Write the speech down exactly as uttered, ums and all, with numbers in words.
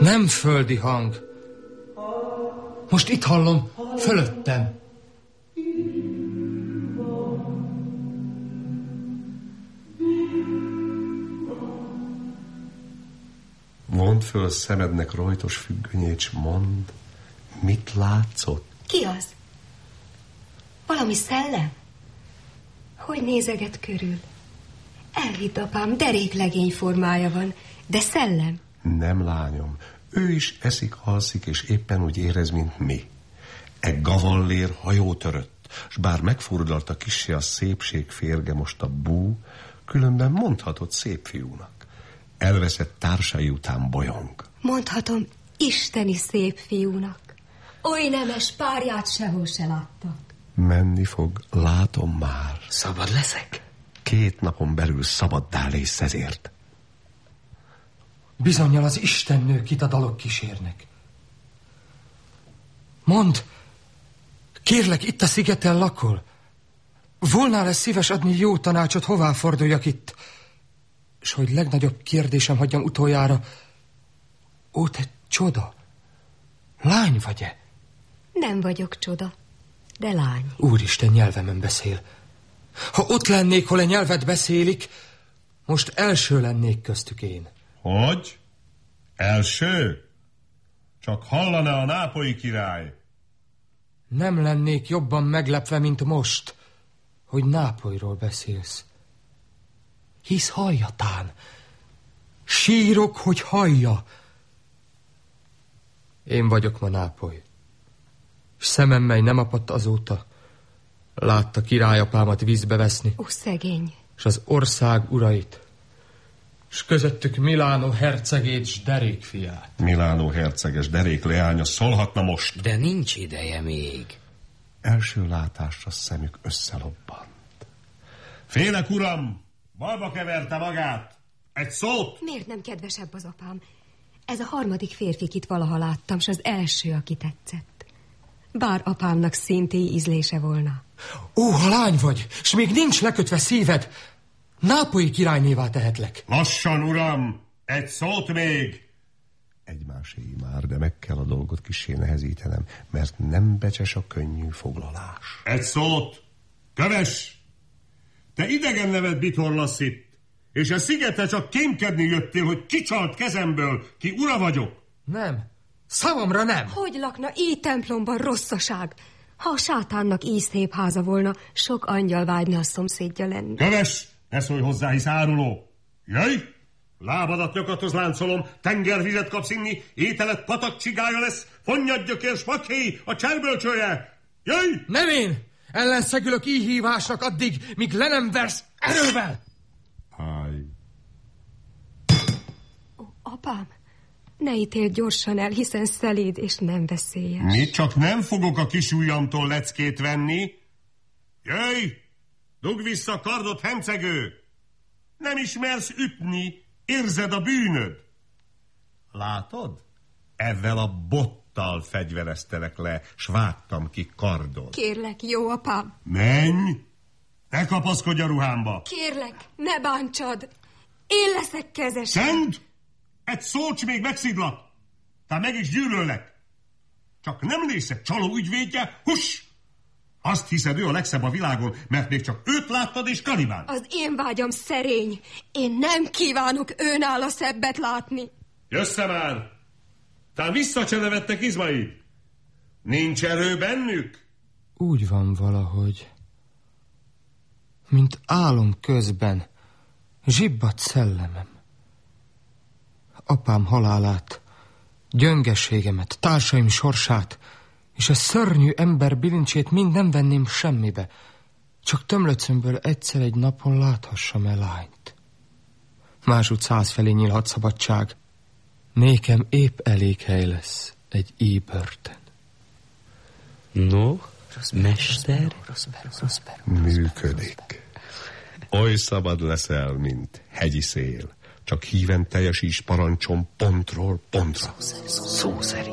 Nem földi hang. Most itt hallom, fölöttem. Mondd föl szemednek rojtos függönyét, s mondd, mit látszott? Ki az? Valami szellem? Hogy nézeget körül? Elhitt apám, deréklegény formája van, de szellem. Nem, lányom, ő is eszik, alszik, és éppen úgy érez, mint mi. E gavallér hajó törött, s bár megfurdalt a kissé a szépség férge most a bú, különben mondhatod szép fiúnak. Elveszett társai után bolyong. Mondhatom isteni szép fiúnak. Oly nemes párját sehol se láttak. Menni fog, látom már. Szabad leszek? Két napon belül szabaddá lész ezért. Bizonnyal az istennők itt a dalok kísérnek. Mondd, kérlek, itt a szigeten lakol? Volnál-e szíves adni jó tanácsot, hová forduljak itt? S hogy legnagyobb kérdésem hagyjam utoljára, ó, te csoda, lány vagy-e? Nem vagyok csoda, de lány. Úristen, nyelvemen beszél. Ha ott lennék, hol a nyelvet beszélik, most első lennék köztük én. Hogy? Első? Csak hallana a nápolyi király. Nem lennék jobban meglepve, mint most, hogy Nápolyról beszélsz. Hisz halljatán. Sírok, hogy hallja. Én vagyok ma Nápoly. S szemem, mely nem apadt azóta, látta királyapámat vízbe veszni. Ó, szegény. S az ország urait, s közöttük Milánó hercegét s derék fiát. Milánó herceges derék leánya szólhatna most. De nincs ideje még. Első látásra szemük összelobbant. Félek, uram! Balba keverte magát! Egy szót! Miért nem kedvesebb az apám? Ez a harmadik férfi, kit valaha láttam, s az első, aki tetszett. Bár apámnak szinté ízlése volna. Ó, ha lány vagy, s még nincs lekötve szíved, nápolyi királynévá tehetlek. Lassan, uram! Egy szót még! Egymáséi már, de meg kell a dolgot kissé nehezítenem, mert nem becses a könnyű foglalás. Egy szót! Köves! Te idegen neved bitorlasz itt, és a szigete csak kémkedni jöttél, hogy kicsalt kezemből, ki ura vagyok. Nem, szavamra nem. Hogy lakna így templomban rosszaság? Ha a sátánnak így szép háza volna, sok angyal vágyna a szomszédja lenni. Köves, ne szólj hozzá, hisz áruló. Jöjj! Lábadat nyakathoz láncolom, tengervizet kapsz inni, ételet patakcsigája lesz, fonnyadgyökér s makhéj, a cserbölcsője. Jöjj! Nem én! Ellenszegülök így hívásnak addig, míg le nem versz erővel! Háj! Ó, apám, ne ítéld gyorsan el, hiszen szeléd és nem veszélyes. Mi csak nem fogok a kis ujjamtól leckét venni. Jöjj! Dugd vissza kardot, hencegő! Nem ismersz ütni, érzed a bűnöd. Látod? Ezzel a bottal fegyvereztelek le, s vágtam ki kardot. Kérlek, jó apám. Menj! Ne kapaszkodj a ruhámba! Kérlek, ne bántsad! Én leszek kezes. Szent! Egy szót még megszidlak! Te meg is gyűlöllek! Csak nem lészek csaló ügyvédje, huss! Azt hiszed, ő a legszebb a világon, mert még csak őt láttad és kanibál. Az én vágyam szerény. Én nem kívánok őnála szebbet látni. Jössze már! Tán visszacselevettek izmaid. Nincs erő bennük? Úgy van valahogy, mint álom közben zsibbadt szellemem. Apám halálát, gyöngeségemet, társaim sorsát, és a szörnyű ember bilincsét mind nem venném semmibe, csak tömlöcömből egyszer egy napon láthassam el lányt. Másút száz felé nyílhat szabadság, nékem épp elég hely lesz egy íj-börtön. No, mester, Működik. Oly szabad leszel, mint hegyi szél, csak híven teljesíts parancsom pontról pontra. szó szerint.